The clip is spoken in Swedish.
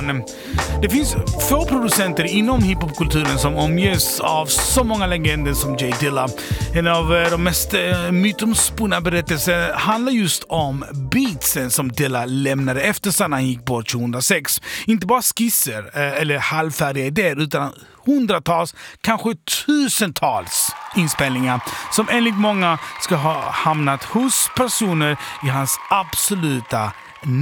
man. Det finns få producenter inom hiphopkulturen som omges av så många legender som J Dilla. En av de mest mytomspunna berättelser handlar just om beatsen som Dilla lämnade efter sig när han gick bort 2006. Inte bara skisser eller halvfärdiga idéer utan hundratals, kanske tusentals inspelningar som enligt många ska ha hamnat hos personer i hans absoluta